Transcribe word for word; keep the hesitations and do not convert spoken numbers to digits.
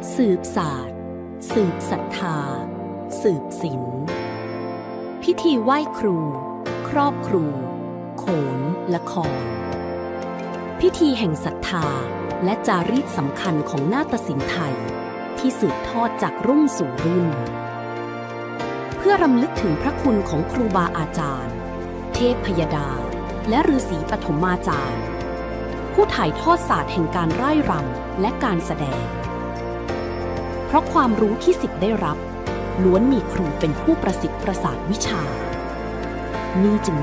สืบศาสตร์สืบศรัทธาสืบศิลป์พิธีไหว้ครูครอบครูโขนละครพิธีแห่งศรัทธาและจารีตสำคัญของนาฏศิลป์ไทยที่สืบทอดจากรุ่นสู่รุ่นเพื่อรำลึกถึงพระคุณของครูบาอาจารย์เทพพยดาและฤาษีปฐมาจารย์ผู้ถ่ายทอดศาสตร์แห่งการร่ายรำและการแสดงเพราะความรู้ที่ศิษย์ได้รับล้วนมีครูเป็นผู้ประสิทธิ์ประสาทวิชามีจึง